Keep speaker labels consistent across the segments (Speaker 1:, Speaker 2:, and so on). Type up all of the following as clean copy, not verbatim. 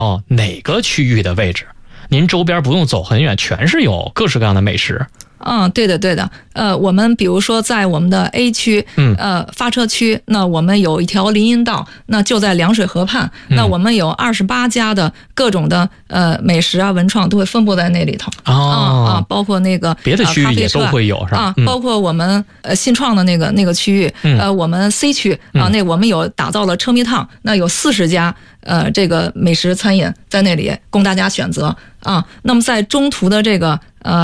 Speaker 1: 哪个区域的位置，您周边不用走很远，全是有各式各样的美食。
Speaker 2: 对的。我们比如说在我们的 A 区，发车区，那我们有一条林荫道，那就在凉水河畔，那我们有28家的各种的美食啊、文创都会分布在那里头。包括那个
Speaker 1: 别的区域也都会有是吧？
Speaker 2: 包括我们新创的那个区域，我们 C 区那我们有打造了车迷烫，那有40家这个美食餐饮在那里供大家选择啊。那么在中途的这个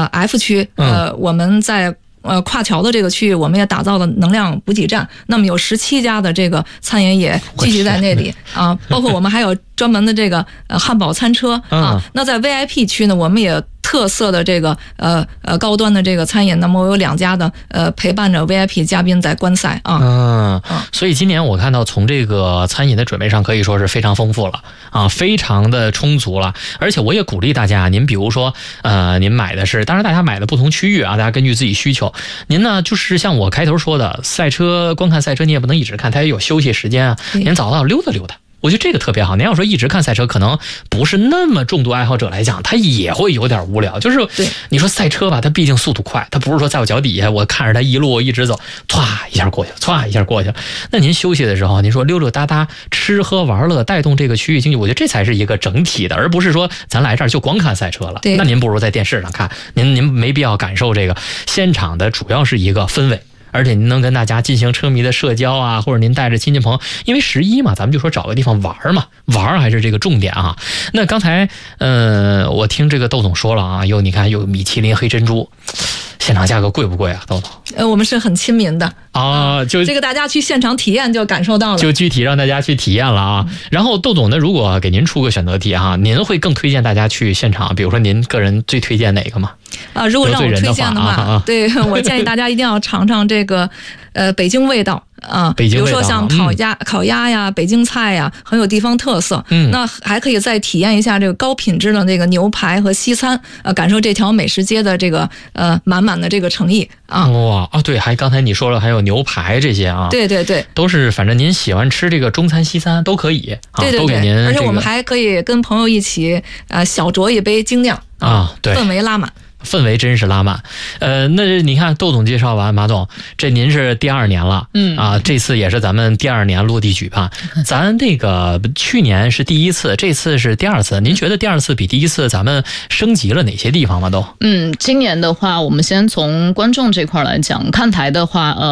Speaker 2: F 区，我们在跨桥的这个区域，我们也打造了能量补给站，那么有17家的这个餐饮也聚集在那里啊，包括我们还有专门的这个汉堡餐车啊。那在 VIP 区呢，我们也特色的这个高端的这个餐饮，那么我有2家的陪伴着 VIP 嘉宾在观赛啊。
Speaker 1: 所以今年我看到从这个餐饮的准备上可以说是非常丰富了啊，非常的充足了。而且我也鼓励大家，您比如说您买的是，当然大家买的不同区域啊，大家根据自己需求。您呢就是像我开头说的，赛车观看赛车你也不能一直看，它也有休息时间啊，您早到溜达溜达。我觉得这个特别好。您要说一直看赛车，可能不是那么重度爱好者来讲，他也会有点无聊。就是你说赛车吧，它毕竟速度快，它不是说在我脚底下，我看着它一路一直走，歘一下过去了，歘一下过去了。那您休息的时候，您说溜溜达达，吃喝玩乐，带动这个区域经济，我觉得这才是一个整体的，而不是说咱来这儿就光看赛车了。那您不如在电视上看，您没必要感受这个现场的，主要是一个氛围。而且您能跟大家进行车迷的社交啊，或者您带着亲戚朋友，因为11嘛，咱们就说找个地方玩嘛，玩还是这个重点啊。那刚才我听这个窦总说了啊，你看有米其林黑珍珠，现场价格贵不贵啊，窦总？
Speaker 2: 我们是很亲民的
Speaker 1: 啊，就
Speaker 2: 这个大家去现场体验就感受到了，
Speaker 1: 就具体让大家去体验了啊。然后窦总呢，如果给您出个选择题哈，您会更推荐大家去现场，比如说您个人最推荐哪个吗？
Speaker 2: 如果让我推荐的话，对，我建议大家一定要尝尝这个北京味道啊，比如说像烤鸭呀、北京菜呀，很有地方特色。那还可以再体验一下这个高品质的这个牛排和西餐，感受这条美食街的这个满满的这个诚意啊。
Speaker 1: 对，还刚才你说了还有牛排这些啊，
Speaker 2: 对，
Speaker 1: 都是反正您喜欢吃这个中餐西餐都可以啊，
Speaker 2: 对，
Speaker 1: 都给您。
Speaker 2: 而且我们还可以跟朋友一起小酌一杯精酿
Speaker 1: 啊，对，
Speaker 2: 氛围拉满。
Speaker 1: 氛围真是拉满。那你看窦总介绍完，马总，这您是第2年了，这次也是咱们第2年落地举办。咱这个去年是第1次，这次是第2次。您觉得第2次比第1次咱们升级了哪些地方吗？都？
Speaker 3: 今年的话，我们先从观众这块来讲，看台的话，